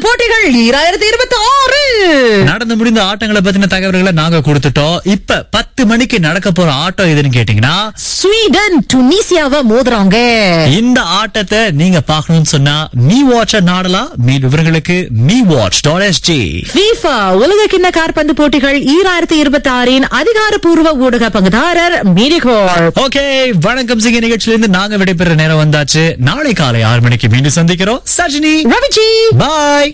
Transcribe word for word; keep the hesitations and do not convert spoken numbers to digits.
போட்டிகள் ஈராயிரத்தி இருபத்தி ஆறு நடந்து முடிந்த ஆட்டங்களை பத்தின தகவல்களை நாங்க கொடுத்துட்டோம். இப்ப பத்து மணிக்கு நடக்க போற ஆட்டம் எதுன்னு கேட்டீங்கன்னா, ஸ்வீடன் டுனிசியாவை மோதுறாங்க. இந்த ஆட்டத்தை நீங்க பாக்கணும்னு சொன்னா மீ வாட்ச நாடலாம். மீ விவரங்களுக்கு me watch dot SG. FIFA உலக கிண்ண காற்பந்து போட்டிகள் ஈராயிரத்தி இருபத்தி ஆறின் அதிகாரப்பூர்வ ஊடக பங்குதாரர் மீடியாகார்ப். ஓகே, வணக்கம் சிங்க நிகழ்ச்சியிலிருந்து நாங்க விடைபெற நேரம் வந்தாச்சு. நாளை காலை ஆறு மணிக்கு மீண்டும் சந்திக்கிறோம். சஜினி, ரவிஜி, பாய்.